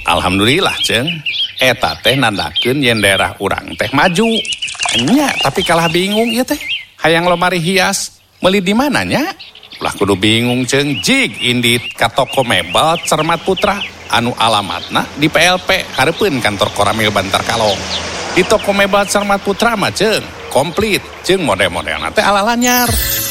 Alhamdulillah ceng, eta teh nandakeun yen daerah urang teh maju. Nya, tapi kalah bingung ya teh. Hayang lomari hias, meuli di mana nya? Ulah kudu bingung ceng, jig indit ka toko mebel Cermat Putra anu alamatna di PLP hareupeun kantor Koramil Bantar Kalong. Di toko mebel Cermat Putra mah ceng, komplit, ceng model-modelna teh ala lanyar.